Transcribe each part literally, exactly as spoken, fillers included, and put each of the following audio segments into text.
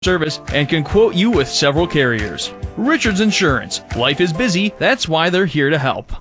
service and can quote you with several carriers. Richards Insurance. Life is busy. That's why they're here to help.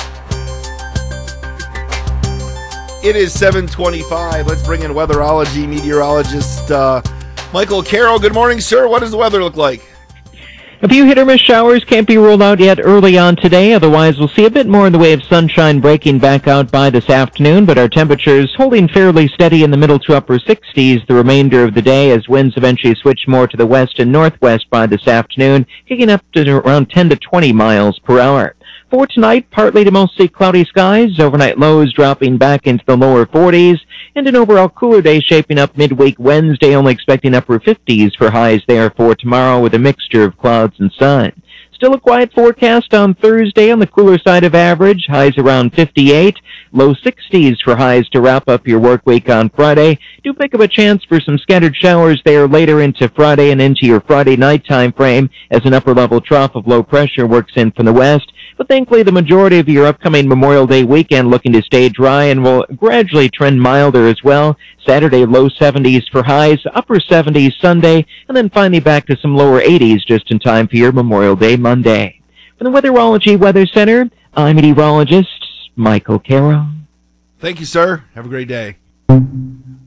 It is seven twenty-five. Let's bring in weatherology meteorologist uh, Michael Carroll. Good morning, sir. What does the weather look like? A few hit-or-miss showers can't be ruled out yet early on today. Otherwise, we'll see a bit more in the way of sunshine breaking back out by this afternoon, but our temperatures holding fairly steady in the middle to upper sixties the remainder of the day as winds eventually switch more to the west and northwest by this afternoon, kicking up to around ten to twenty miles per hour. For tonight, partly to mostly cloudy skies, overnight lows dropping back into the lower forties, and an overall cooler day shaping up midweek Wednesday, only expecting upper fifties for highs there for tomorrow with a mixture of clouds and sun. Still a quiet forecast on Thursday on the cooler side of average, highs around fifty-eight, low sixties for highs to wrap up your work week on Friday. Do pick up a chance for some scattered showers there later into Friday and into your Friday night time frame as an upper level trough of low pressure works in from the west. But thankfully, the majority of your upcoming Memorial Day weekend looking to stay dry and will gradually trend milder as well. Saturday, low seventies for highs, upper seventies Sunday, and then finally back to some lower eighties just in time for your Memorial Day Monday. From the Weatherology Weather Center, I'm meteorologist Michael Carroll. Thank you, sir. Have a great day. Can't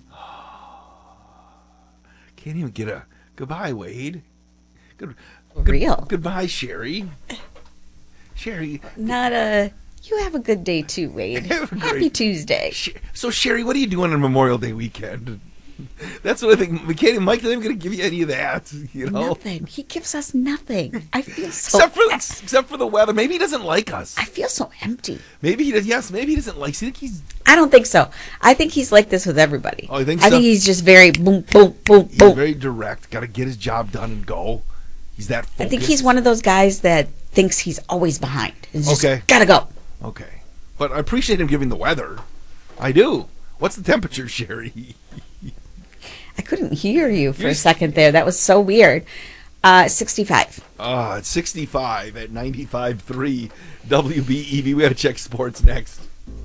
even get a goodbye, Wade. Good, good, Real. Goodbye, Sherry. Sherry. Not a... You have a good day too, Wade. Have a Happy great- Tuesday. So, Sherry, what are you doing on Memorial Day weekend? That's what I think. We can't, Mike isn't going to give you any of that, you know? Nothing. He gives us nothing. I feel so... Except for, except for the weather. Maybe he doesn't like us. I feel so empty. Maybe he does. Yes, maybe he doesn't like us. You think he's... I don't think so. I think he's like this with everybody. Oh, you think I so? think he's just very boom, boom, boom, He's boom. very direct. Got to get his job done and go. He's that focused. I think he's one of those guys that thinks he's always behind. It's just, Okay. gotta go. Okay. But I appreciate him giving the weather. I do. What's the temperature, Sherry? I couldn't hear you for You're- a second there. That was so weird. Uh, sixty-five. Ah, it's sixty-five at ninety-five point three W B E V. We got to check sports next.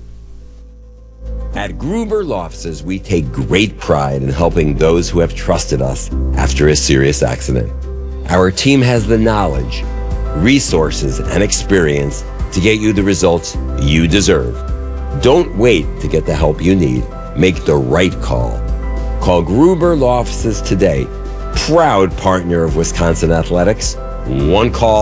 At Gruber Law Offices, we take great pride in helping those who have trusted us after a serious accident. Our team has the knowledge, resources, and experience to get you the results you deserve. Don't wait to get the help you need. Make the right call. Call Gruber Law Offices today, proud partner of Wisconsin Athletics. One call